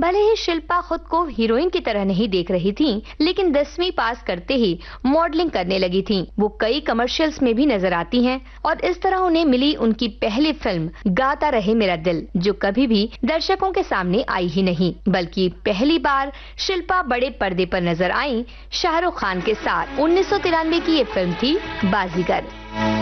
भले ही शिल्पा खुद को हीरोइन की तरह नहीं देख रही थीं, लेकिन 10वीं पास करते ही मॉडलिंग करने लगी थीं। वो कई कमर्शियल्स में भी नजर आती हैं और इस तरह उन्हें मिली उनकी पहली फिल्म गाता रहे मेरा दिल, जो कभी भी दर्शकों के सामने आई ही नहीं, बल्कि पहली बार शिल्पा बड़े पर्दे पर नजर आई शाहरुख खान के साथ। 1993 की ये फिल्म थी बाजीगर।